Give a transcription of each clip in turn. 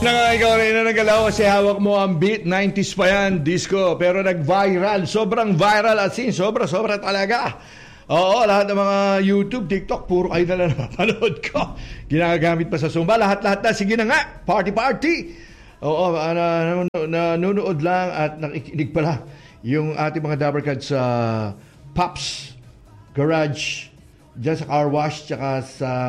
Ikaw rin na nagalaw kasi hawak mo ang beat, 90s pa yan, disco, pero nag-viral, sobrang viral at sobra talaga. Oo, lahat ng mga YouTube, TikTok, puro kayo na lang napanood ko. Ginagamit pa sa Zumba, lahat na, sige na nga, party. Oo, nanonood lang at nakikinig pala yung ating mga Dabbercats sa Pops Garage, dyan sa car wash, tsaka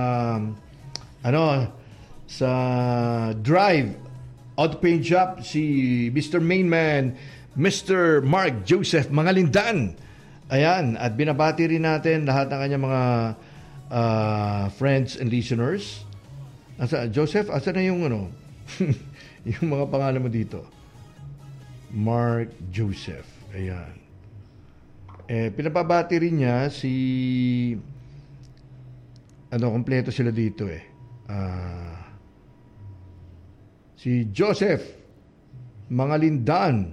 sa Drive Auto Paint Shop, si Mr. Mainman, Mr. Mark Joseph Mangalindan. Ayan, at binabati rin natin lahat ng kanyang mga friends and listeners. Joseph, asa na yung yung mga pangalan mo dito? Mark Joseph. Ayan. Pinababati rin niya si kompleto sila dito si Joseph Mangalindan,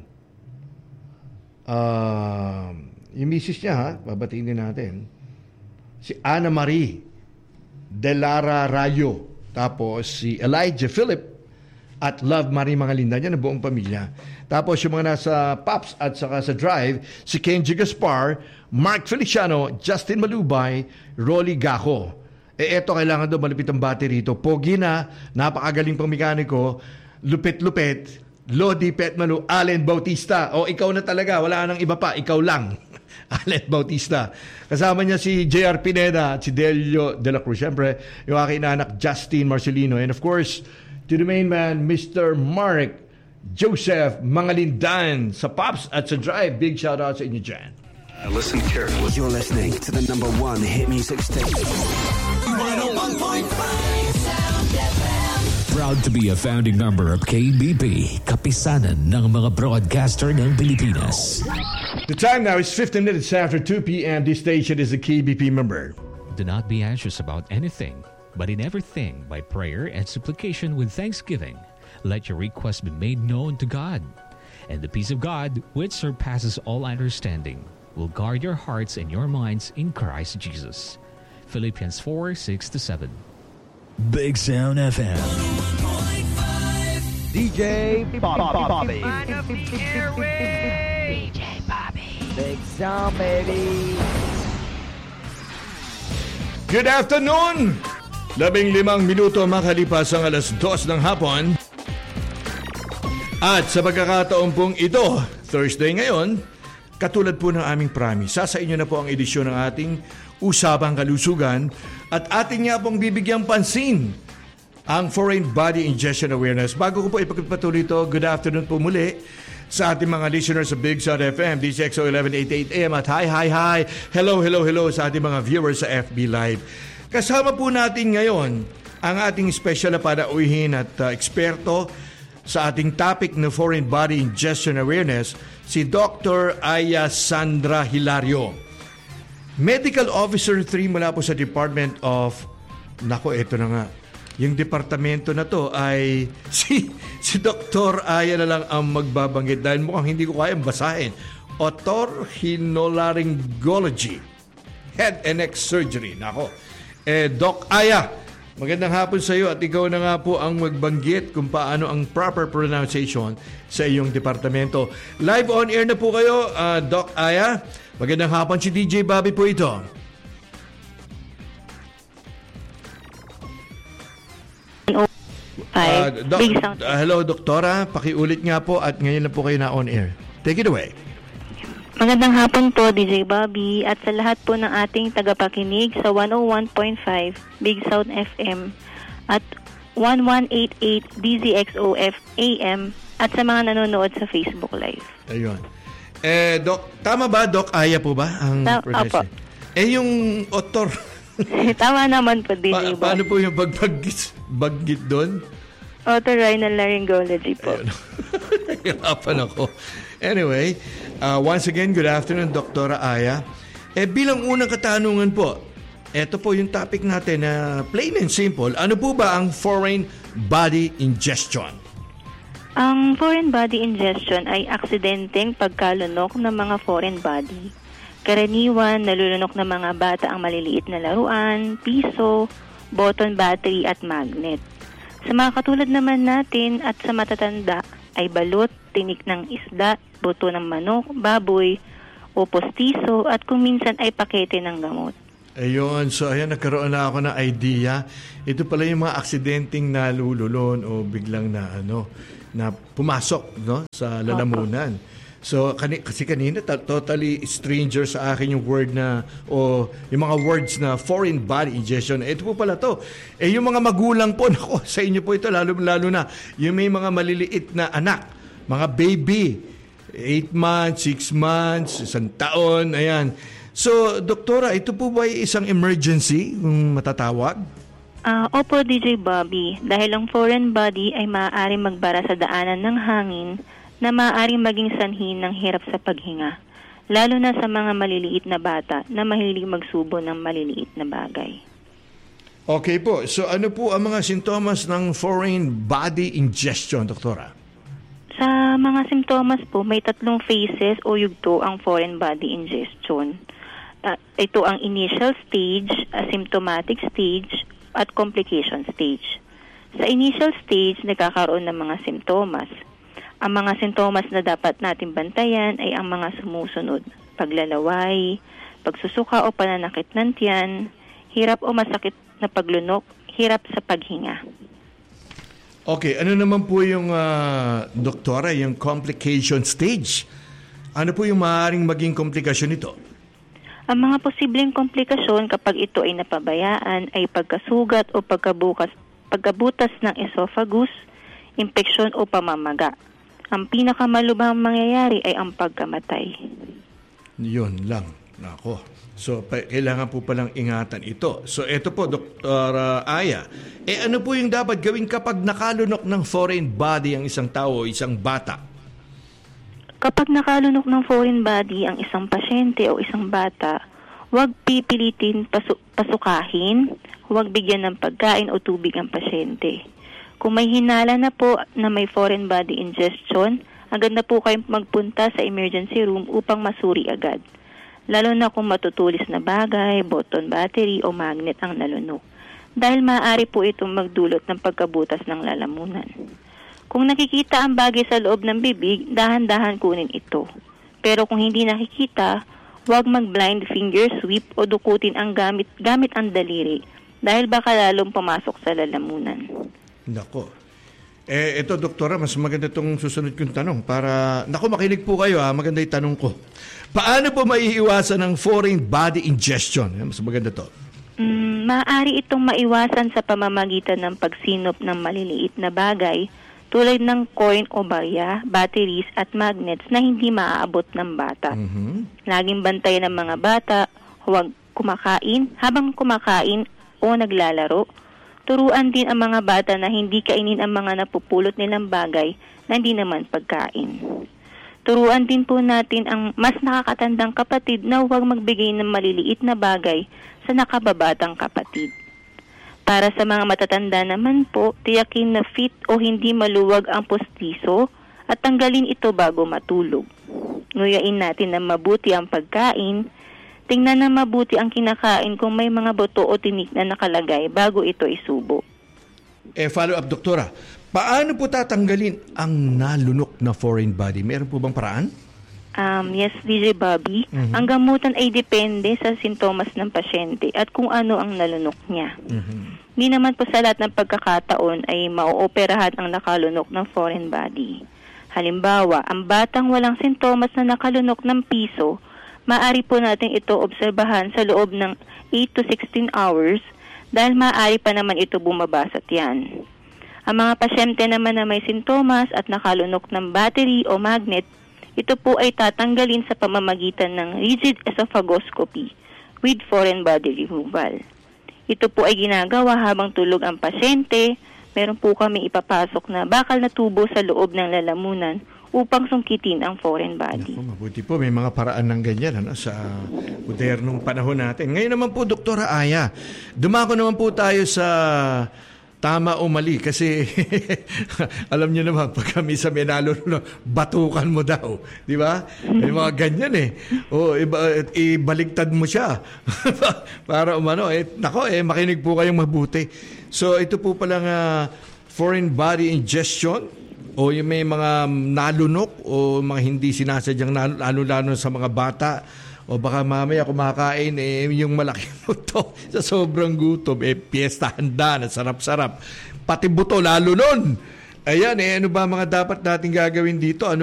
yung misis niya, babatiin din natin, si Ana Marie De Lara Rayo, tapos si Elijah Philip at Love Marie Mangalindan, yan ang buong pamilya. Tapos yung mga nasa Pops at saka sa Drive, si Kenji Gaspar, Mark Feliciano, Justin Malubay, Rolly Gaco. Eto, kailangan daw malupit ang battery rito. Pogi na, napakagaling pang mekaniko, lupit-lupit, Lodi Petmalu, Allen Bautista. O, ikaw na talaga, wala nang iba pa, ikaw lang. Allen Bautista. Kasama niya si JR Pineda at si Delio de la Cruz. Siyempre, yung aking anak, Justin Marcelino. And of course, to the main man, Mr. Mark Joseph Mangalindan sa Pops at sa Drive. Big shout out sa inyo dyan. Listen carefully. You're listening to the number one hit music station. 101.5 Sound FM. Proud to be a founding member of KBP, kapisanan ng mga broadcaster ng Pilipinas. The time now is 15 minutes after 2 p.m. This station is a KBP member. Do not be anxious about anything, but in everything, by prayer and supplication with thanksgiving, let your requests be made known to God. And the peace of God, which surpasses all understanding, will guard your hearts and your minds in Christ Jesus. Philippians 4:6-7. Big Sound FM. DJ Bobby. DJ Bobby. Big Sound, baby. Good afternoon! 15 minuto makalipas ang 2:00 ng hapon. At sa pagkakataon pong ito, Thursday ngayon, katulad po ng aming promise, sa inyo na po ang edisyon ng ating Usapang Kalusugan at ating nga pong bibigyang pansin ang Foreign Body Ingestion Awareness. Bago ko po ipagpatuloy ito, good afternoon po muli sa ating mga listeners sa Big Sound FM, DCXO 1188 AM at hi. Hello sa ating mga viewers sa FB Live. Kasama po natin ngayon ang ating special na panauhin at eksperto sa ating topic na Foreign Body Ingestion Awareness, si Dr. Aya Sandra Hilario. Medical Officer 3 mula po sa Department of... ito na nga. Yung departamento na to ay si Dr. Aya na lang ang magbabanggit dahil mukhang hindi ko kayang basahin. Otorhinolaryngology, Head and Neck Surgery. Doc Aya, magandang hapon sa iyo at ikaw na nga po ang magbanggit kung paano ang proper pronunciation sa iyong departamento. Live on air na po kayo, Doc Aya. Magandang hapon, si DJ Bobby po ito. Hello, Doktora. Pakiulit nga po at ngayon na po kayo na on air. Take it away. Magandang hapon po, DJ Bobby, at sa lahat po ng ating tagapakinig sa 101.5 Big Sound FM at 1188 DZXOF AM at sa mga nanonood sa Facebook Live. Ayun. Doc, tama ba, Doc Aya po ba ang pronunciation? Yung otor. Tama naman po, DJ Bobby. Paano po yung baggit doon? Otorhinolaryngology po. Nahirapan ako. Anyway, once again, good afternoon, Dr. Aya. Bilang unang katanungan po, ito po yung topic natin na plain and simple. Ano po ba ang foreign body ingestion? Ang foreign body ingestion ay aksidenteng pagkalunok ng mga foreign body. Karaniwan, nalulunok ng mga bata ang maliliit na laruan, piso, button battery at magnet. Sa mga katulad naman natin at sa matatanda ay balot, tinik ng isda, buto ng manok, baboy, o postiso at kung minsan ay pakete ng gamot. Ayun, so ayan, nagkaroon na ako ng idea. Ito pala yung mga aksidenteng nalululon o biglang na pumasok, no, sa lalamunan. So kasi kanina totally stranger sa akin yung word na o yung mga words na foreign body ingestion. Ito po pala to. Yung mga magulang po, nako, sa inyo po ito lalo na yung may mga maliliit na anak, mga baby, 8 months, 6 months, 1 taon, ayan. So, doktora, ito po ba ay isang emergency kung matatawag? Opo, DJ Bobby. Dahil ang foreign body ay maaaring magbara sa daanan ng hangin na maaaring maging sanhi ng hirap sa paghinga, lalo na sa mga maliliit na bata na mahilig magsubo ng maliliit na bagay. Okay po. So, ano po ang mga sintomas ng foreign body ingestion, doktora? Sa mga simptomas po, may 3 phases o yugto ang foreign body ingestion. Ito ang initial stage, asymptomatic stage, at complication stage. Sa initial stage, nagkakaroon ng mga simptomas. Ang mga simptomas na dapat natin bantayan ay ang mga sumusunod: paglalaway, pagsusuka o pananakit ng tiyan, hirap o masakit na paglunok, hirap sa paghinga. Okay, ano naman po yung, doktora, yung complication stage? Ano po yung maaaring maging komplikasyon nito? Ang mga posibleng komplikasyon kapag ito ay napabayaan ay pagkasugat o pagkabutas ng esophagus, impeksyon o pamamaga. Ang pinakamalubhang mangyayari ay ang pagkamatay. Yun lang. Nako. So, kailangan po palang ingatan ito. So, ito po, Dr. Aya. Ano po yung dapat gawin kapag nakalunok ng foreign body ang isang tao o isang bata? Kapag nakalunok ng foreign body ang isang pasyente o isang bata, huwag pipilitin pasukahin, huwag bigyan ng pagkain o tubig ang pasyente. Kung may hinala na po na may foreign body ingestion, agad na po kayong magpunta sa emergency room upang masuri agad. Lalo na kung matutulis na bagay, button battery o magnet ang nalunok. Dahil maaari po itong magdulot ng pagkabutas ng lalamunan. Kung nakikita ang bagay sa loob ng bibig, dahan-dahan kunin ito. Pero kung hindi nakikita, huwag mag-blind finger sweep o dukutin ang gamit ang daliri dahil baka lalong pumasok sa lalamunan. Nako. Ito, doktora, mas maganda itong susunod kong tanong para, makinig po kayo maganda yung tanong ko. Paano po maiiwasan ng foreign body ingestion? Mas maganda to. Maaari itong maiwasan sa pamamagitan ng pagsinop ng maliliit na bagay tulad ng coin o barya, batteries at magnets na hindi maaabot ng bata. Laging bantayan ng mga bata, huwag habang kumakain o naglalaro. Turuan din ang mga bata na hindi kainin ang mga napupulot nilang bagay na hindi naman pagkain. Turuan din po natin ang mas nakakatandang kapatid na huwag magbigay ng maliliit na bagay sa nakababatang kapatid. Para sa mga matatanda naman po, tiyakin na fit o hindi maluwag ang postiso at tanggalin ito bago matulog. Nguyain natin na mabuti ang pagkain. Tingnan na mabuti ang kinakain kung may mga buto o tinik na nakalagay bago ito isubo. Follow up, doktora. Paano po tatanggalin ang nalunok na foreign body? Meron po bang paraan? Yes, DJ Bobby. Ang gamutan ay depende sa sintomas ng pasyente at kung ano ang nalunok niya. Hindi naman po sa lahat ng pagkakataon ay mauoperahan ang nakalunok ng foreign body. Halimbawa, ang batang walang sintomas na nakalunok ng piso, maaari po natin ito obserbahan sa loob ng 8 to 16 hours dahil maaari pa naman ito bumaba sa tiyan. Ang mga pasyente naman na may sintomas at nakalunok ng battery o magnet, ito po ay tatanggalin sa pamamagitan ng rigid esophagoscopy with foreign body removal. Ito po ay ginagawa habang tulog ang pasyente. Meron po kami ipapasok na bakal na tubo sa loob ng lalamunan upang sungkitin ang foreign body. Naku, mabuti po, may mga paraan ng ganyan sa modernong panahon natin. Ngayon naman po, Doktora Aya, dumako naman po tayo sa tama o mali kasi alam niyo naman pag kami sa Menalo batukan mo daw, di ba? May mga ganyan o ibaligtad mo siya para makinig po kayong mabuti. So ito po palang foreign body ingestion o yung may mga nalunok o mga hindi sinasadyang lalo-lalo sa mga bata o baka mamaya kumakain yung malaki buto sa sobrang gutom piyesta handa na sarap-sarap pati buto lalo nun. Ayan ano ba mga dapat natin gagawin dito? Ano